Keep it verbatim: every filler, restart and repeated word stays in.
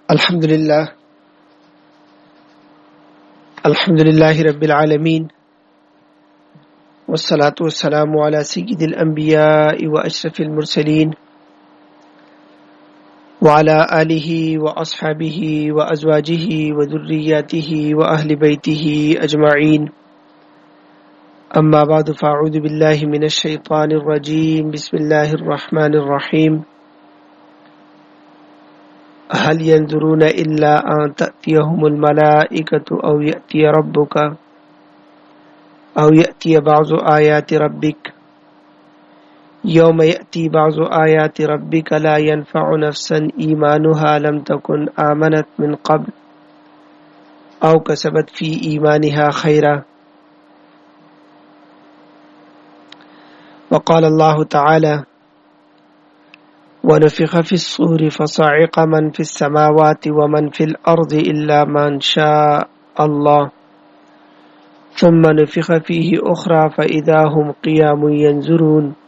अल्हम्दुलिल्लाह अल्हम्दुलिल्लाहि रब्बिल आलमीन वस्सलातु वस्सलामु अला सय्यिदिल अंबिया'i व अशरफिल मुरसलीन व अला आलिहि व अस्हाबिहि व अज़वाजिहि व ज़ुर्रिय्यातिहि व अहलि बैतिहि अजमईन। अम्मा बअद फ़अऊज़ु बिल्लाहि मिनश शैतानिर रजीम। बिस्मिल्लाहिर रहमानिर रहीम। हल यंजुरून इल्ला अन तअतियहुमुल मलाइकतु औ यअतिय रब्बुका औ यअतिय बअज़ु आयाति रब्बिक यौम यअति बअज़ु आयाति रब्बिका ला यनफ़अु नफ़्सन ईमानुहा लम तकुन आमनत मिन क़ब्ल औ कसबत फ़ी ईमानिहा खैरा। वक़ाल अल्लाहु तआला वनुफ़िख़ फ़िस्सूरि फ़सअक़ मन फ़िस्समावाति व मन फ़िल अर्ज़ि इल्ला मन शाअ अल्लाह थुम्मा नुफ़िख़ फ़ीहि उख़रा फ़इज़ा हुम क़ियामुन यंज़ुरून।